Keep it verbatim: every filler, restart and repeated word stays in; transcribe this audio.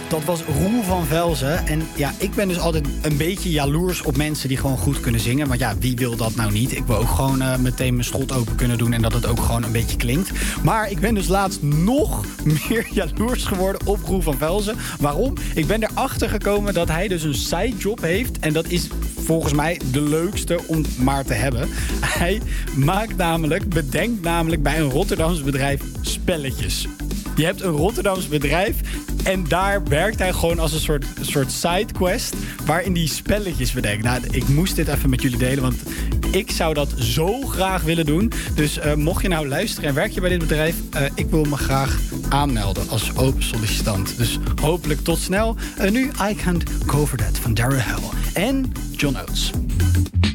Dat was Roel van Velzen. En ja, ik ben dus altijd een beetje jaloers op mensen die gewoon goed kunnen zingen. Want ja, wie wil dat nou niet? Ik wil ook gewoon uh, meteen mijn strot open kunnen doen en dat het ook gewoon een beetje klinkt. Maar ik ben dus laatst nog meer jaloers geworden op Roel van Velzen. Waarom? Ik ben erachter gekomen dat hij dus een sidejob heeft. En dat is volgens mij de leukste om maar te hebben. Hij maakt namelijk, bedenkt namelijk bij een Rotterdams bedrijf spelletjes. Je hebt een Rotterdams bedrijf en daar werkt hij gewoon als een soort, soort sidequest waarin die spelletjes bedenkt. Nou, ik moest dit even met jullie delen, want ik zou dat zo graag willen doen. Dus uh, mocht je nou luisteren en werk je bij dit bedrijf, uh, ik wil me graag aanmelden als open sollicitant. Dus hopelijk tot snel. Uh, nu I Can't Go For That van Daryl Hall en John Oates.